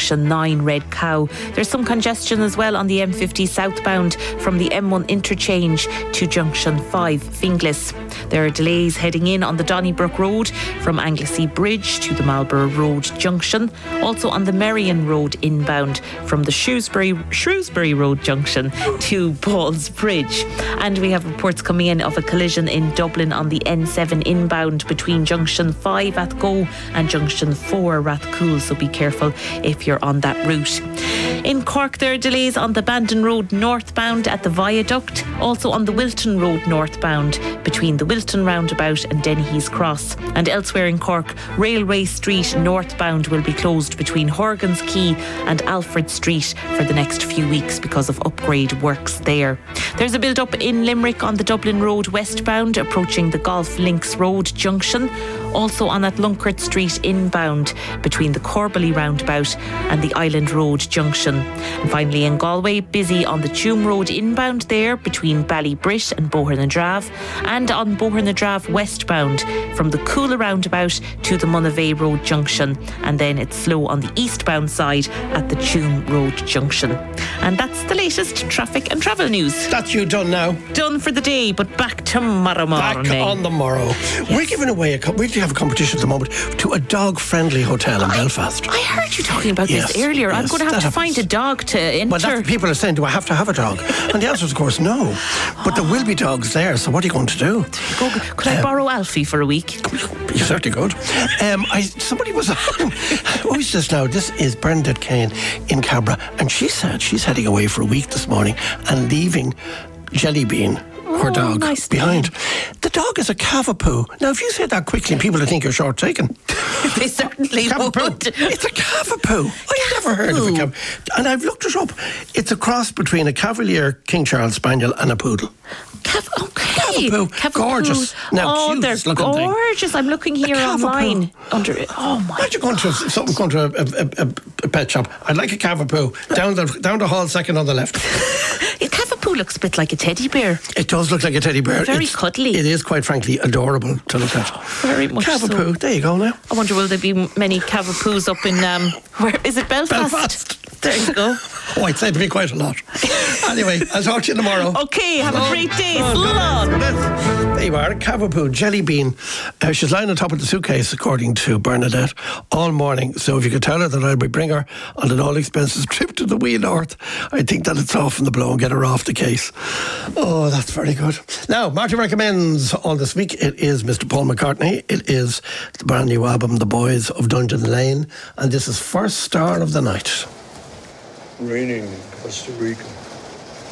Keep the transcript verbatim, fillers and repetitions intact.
junction nine Red Cow. There's some congestion as well on the M fifty southbound from the M one interchange to junction five Finglas. There are delays heading in on the Donnybrook Road from Anglesey Bridge to the Marlborough Road junction. Also on the Merrion Road inbound from the Shrewsbury, Shrewsbury Road junction to Paul's Bridge. And we have reports coming in of a collision in Dublin on the N seven inbound between junction five Rathgo and junction four Rathcoole, so be careful if you're on that route. In Cork, there are delays on the Bandon Road northbound at the viaduct, also on the Wilton Road northbound between the Wilton roundabout and Dennehy's Cross. And elsewhere in Cork, Railway Street northbound will be closed between Horgan's Quay and Alfred Street for the next few weeks because of upgrade works there. There's a build-up in Limerick on the Dublin Road westbound approaching the Golf Links Road junction. Also on at Lunkert Street inbound between the Corbally roundabout and the Island Road junction. And finally in Galway, busy on the Tuam Road inbound there between Ballybrit and Bohernadrave, and on Bohernadrave westbound from the Coola roundabout to the Monavey Road junction, and then it's slow on the eastbound side at the Tuam Road junction. And that's the latest traffic and travel news. That's you done now. Done for the day, but back tomorrow morning. Back on the morrow. Yes. We're giving away a we have a competition at the moment to a dog-friendly hotel in I, Belfast. I heard you talking about yes, this earlier. Yes, I'm going to have to happens. find a dog to enter. Well, that's what people are saying, do I have to have a dog? And the answer is, of course, no. But there will be dogs there, so what are you going to do? Could um, I borrow Alfie for a week? You certainly could. Um, I, somebody was on. Who is this now? This is Bernadette Kane in Cabra, and she said she's heading away for a week this morning and leaving Jellybean, her dog, oh, nice behind. The dog is a Cavapoo. Now, if you say that quickly, people will think you're short-taken. They certainly Cavapoo. would. It's a Cavapoo. I've never heard of a Cavapoo. And I've looked it up. It's a cross between a Cavalier King Charles Spaniel and a poodle. Cav- okay. Cavapoo. Cavapoo. Gorgeous. Now, oh, they're gorgeous. Thing. I'm looking here online. Under it. Oh, my Imagine going to something going to a, a, a, a pet shop. I'd like a Cavapoo. Down the, down the hall, second on the left. A Cavapoo looks a bit like a teddy bear. It does look like a teddy bear. Very it's, cuddly. It is, quite frankly, adorable to look at. Oh, very much Cavapoo. so. There you go now. I wonder, will there be many Cavapoos up in, um, where is it, Belfast? Belfast. There you go. Oh, I'd say there'd be quite a lot. Anyway, I'll talk to you tomorrow. Okay, have oh, a great day. Oh, there you are, Cavapoo, Jellybean. Uh, she's lying on top of the suitcase, according to Bernadette, all morning. So if you could tell her that I'll be bring her on an all-expenses trip to the wee north, I think that it's soften the blow and get her off the case. Oh, that's very good. Now, Marty recommends all this week. It is Mister Paul McCartney. It is the brand new album, The Boys of Dungeon Lane. And this is First Star of the Night. Raining in Costa Rica.